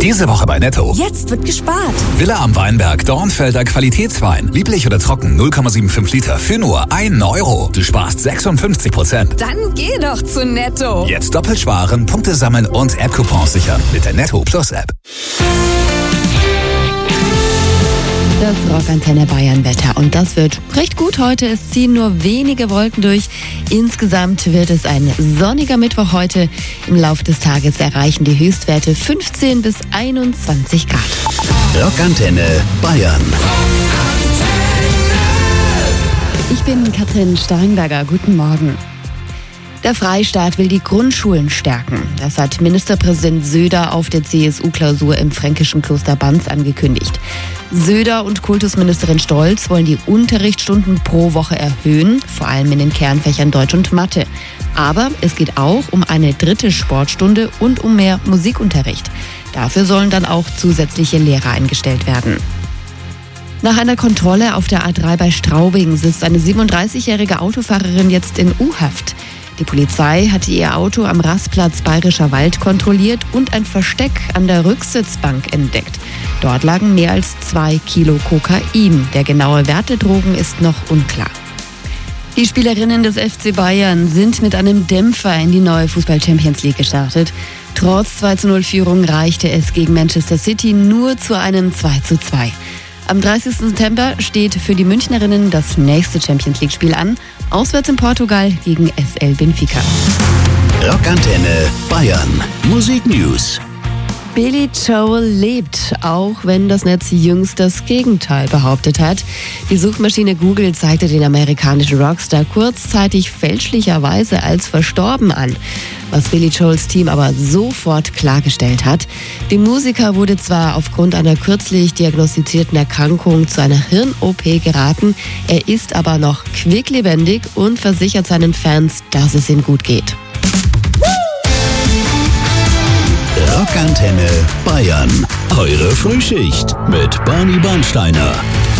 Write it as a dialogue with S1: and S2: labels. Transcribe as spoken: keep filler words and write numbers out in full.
S1: Diese Woche bei Netto.
S2: Jetzt wird gespart.
S1: Villa am Weinberg, Dornfelder Qualitätswein. Lieblich oder trocken, null Komma fünfundsiebzig Liter für nur einen Euro. Du sparst sechsundfünfzig Prozent.
S2: Dann geh doch zu Netto.
S1: Jetzt doppelt sparen, Punkte sammeln und App-Coupons sichern mit der Netto Plus App.
S3: Das Rockantenne Bayern Wetter und das wird recht gut heute. Es ziehen nur wenige Wolken durch. Insgesamt wird es ein sonniger Mittwoch heute. Im Laufe des Tages erreichen die Höchstwerte fünfzehn bis einundzwanzig Grad.
S1: Rockantenne Bayern.
S3: Ich bin Katrin Steinberger. Guten Morgen. Der Freistaat will die Grundschulen stärken. Das hat Ministerpräsident Söder auf der C S U-Klausur im fränkischen Kloster Banz angekündigt. Söder und Kultusministerin Stolz wollen die Unterrichtsstunden pro Woche erhöhen, vor allem in den Kernfächern Deutsch und Mathe. Aber es geht auch um eine dritte Sportstunde und um mehr Musikunterricht. Dafür sollen dann auch zusätzliche Lehrer eingestellt werden. Nach einer Kontrolle auf der A drei bei Straubing sitzt eine siebenunddreißigjährige Autofahrerin jetzt in U-Haft. Die Polizei hatte ihr Auto am Rastplatz Bayerischer Wald kontrolliert und ein Versteck an der Rücksitzbank entdeckt. Dort lagen mehr als zwei Kilo Kokain. Der genaue Wert der Drogen ist noch unklar. Die Spielerinnen des F C Bayern sind mit einem Dämpfer in die neue Fußball-Champions League gestartet. Trotz zwei zu null Führung reichte es gegen Manchester City nur zu einem zwei zu zwei. Am dreißigsten September steht für die Münchnerinnen das nächste Champions League-Spiel an. Auswärts in Portugal gegen S L Benfica.
S1: Rockantenne Bayern. Musik News.
S3: Billy Joel lebt, auch wenn das Netz jüngst das Gegenteil behauptet hat. Die Suchmaschine Google zeigte den amerikanischen Rockstar kurzzeitig fälschlicherweise als verstorben an. Was Billy Joels Team aber sofort klargestellt hat. Dem Musiker wurde zwar aufgrund einer kürzlich diagnostizierten Erkrankung zu einer Hirn-O P geraten, er ist aber noch quicklebendig und versichert seinen Fans, dass es ihm gut geht.
S1: Rockantenne Bayern. Eure Frühschicht mit Barney Bernsteiner.